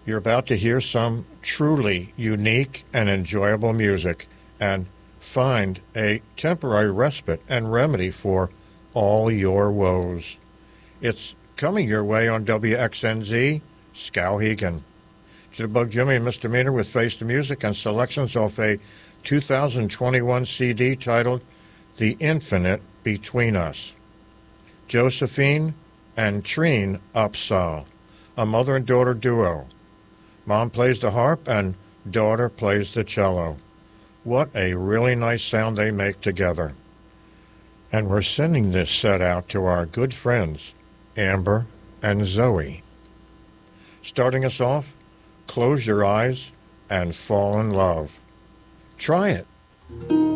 You're about to hear some truly unique and enjoyable music and find a temporary respite and remedy for all your woes. It's coming your way on WXNZ, Skowhegan. Jitterbug Jimmy and Misdemeanor with Face the Music and selections off a 2021 CD titled The Infinite Between Us. Josephine and Trine Upsahl, a mother and daughter duo. Mom plays the harp and daughter plays the cello. What a really nice sound they make together. And we're sending this set out to our good friends, Amber and Zoe. Starting us off, Close Your Eyes and Fall in Love. Try it.